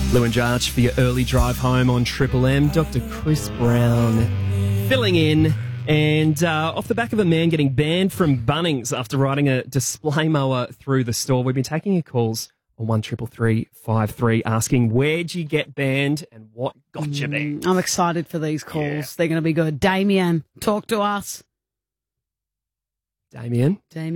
Lou and Jarch for your early drive home on Triple M. Dr. Chris Brown filling in. And off the back of a man getting banned from Bunnings after riding a display mower through the store, we've been taking your calls on 133353 asking where'd you get banned and what got you there. I'm excited for these calls. Yeah. They're going to be good. Damien, talk to us. Damien.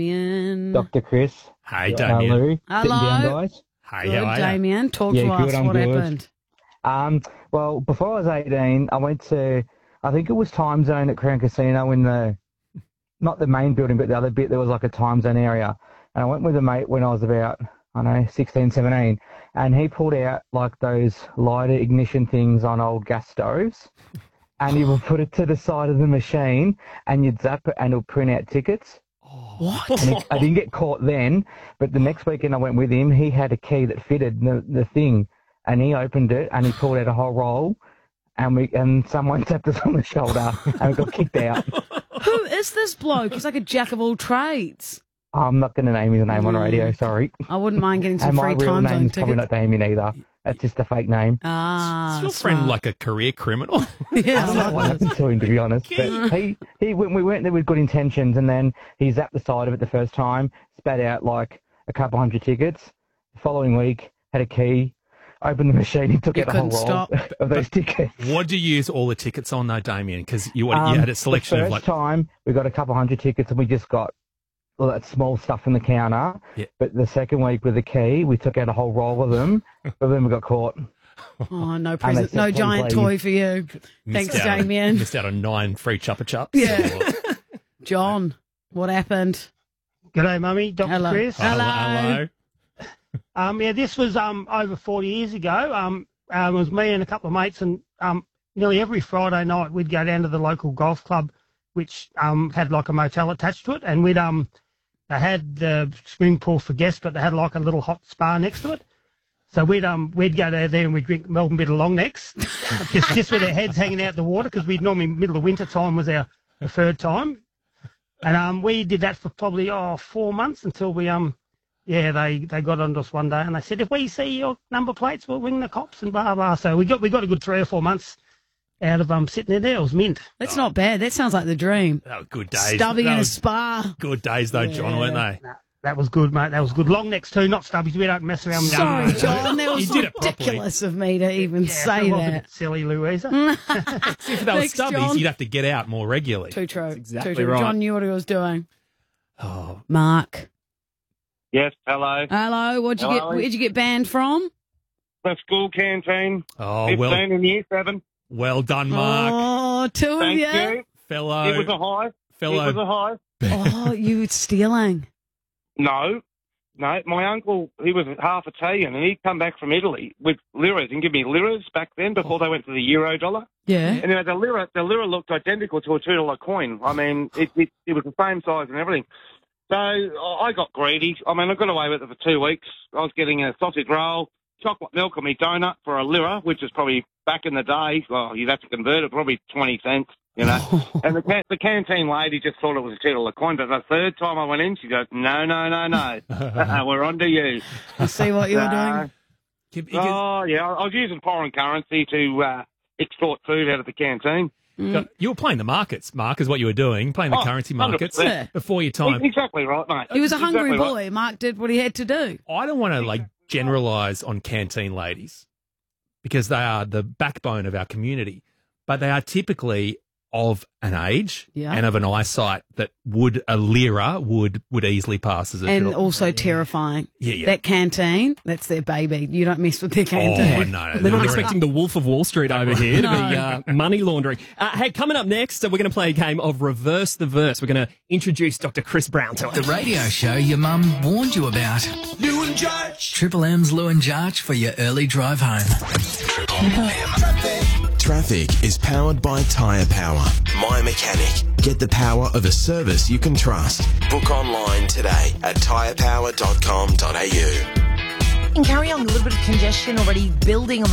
Dr. Chris. Hey, Damien. Lou. Hello. Sitting down, guys. Hey, Good, how are you? Damien. Talk Yeah, to good, us. I'm What good. happened? Well, before I was 18, I went to, I think it was Time Zone at Crown Casino in the, not the main building, but the other bit, there was like a Time Zone area. And I went with a mate when I was about, 16, 17. And he pulled out like those lighter ignition things on old gas stoves. And he would put it to the side of the machine and you'd zap it and it'll print out tickets. What? And I didn't get caught then, but the next weekend I went with him, he had a key that fitted the thing, and he opened it and he pulled out a whole roll, and someone tapped us on the shoulder and we got kicked out. Who is this bloke? He's like a jack of all trades. I'm not going to name his name on radio, sorry. I wouldn't mind getting some And my free real Time Zone name's probably tickets. not Damien either. That's just a fake name. Ah, Is your friend smart. like a career criminal? Yeah, I don't know what happened to him, to be honest. But we went there with good intentions, and then he zapped the side of it the first time, spat out like a couple hundred tickets. The following week, had a key, opened the machine, he took You out a whole couldn't roll stop. of those tickets. What do you use all the tickets on, though, Damien? Because you had a selection the of first like. time, we got a couple hundred tickets, and we just got all that small stuff from the counter. Yeah. But the second week with the key, we took out a whole roll of them, but then we got caught. Oh, no And present, they no said, giant "Please." toy for you. Thanks, Missed out- Damien. Missed out on 9 free Chupa Chups. Yeah. John, what happened? G'day, Mummy. Dr. Hello. Chris. Hello. Yeah, this was over 40 years ago. It was me and a couple of mates, and nearly every Friday night we'd go down to the local golf club, which had like a motel attached to it, and they had the swimming pool for guests, but they had like a little hot spa next to it. So we'd go there and we'd drink Melbourne Bitter long necks, just with our heads hanging out the water, because we'd normally middle of winter time was our preferred time. And we did that for probably 4 months until we they got onto us one day and they said, if we see your number plates, we'll ring the cops and blah blah. So we got a good 3 or 4 months out of sitting there. It was mint. That's not bad. That sounds like the dream. That were good days. Stubbing That in a was spa. good days, though, John, weren't they? Nah, that was good, mate. That was good. Long necks too, not stubbies. We don't mess around with Sorry, them. John. That was You did it properly. ridiculous of me to even say it was a that. bit silly, Louisa. If they were Thanks, stubbies, John. you'd have to get out more regularly. Too true. exactly Too true. right. John knew what he was doing. Oh, Mark. Yes, hello. Hello. Where'd you get banned from? The school canteen. oh 15 well, in year 7. well done, Mark. Oh, two of Thank you. you. Fellow. It was a high. fellow. It was a high. Oh, you were stealing. No. My uncle, he was half Italian, and he'd come back from Italy with liras and give me liras back then before they went to the euro dollar. Yeah. And the lira looked identical to a $2 coin. I mean, it was the same size and everything. So I got greedy. I mean, I got away with it for 2 weeks. I was getting a sausage roll, chocolate milk on me donut for a lira, which is probably back in the day. Well, you'd have to convert it, probably 20 cents, you know. And the canteen lady just thought it was a $2 coin. But the third time I went in, she goes, no. We're on to you. You see what you were doing? Oh, yeah. I was using foreign currency to extort food out of the canteen. You were playing the markets, Mark, is what you were doing, playing the currency markets 100%. before your time. Exactly right, mate. He was a hungry Exactly boy. right. Mark did what he had to do. I don't want to generalise on canteen ladies because they are the backbone of our community, but they are typically of an age and of an eyesight that a lira would easily pass as a And drop. also terrifying. Yeah. That canteen, that's their baby. You don't mess with their canteen. Oh, no. They're not expecting the Wolf of Wall Street over here No. to be money laundering. Hey, coming up next, we're going to play a game of Reverse the Verse. We're going to introduce Dr. Chris Brown to The us. radio show your mum warned you about. Lou and Jarch. Triple M's Lou and Jarch for your early drive home. Triple M. Traffic is powered by Tyre Power. My Mechanic. Get the power of a service you can trust. Book online today at tyrepower.com.au. And carry on a little bit of congestion already building on the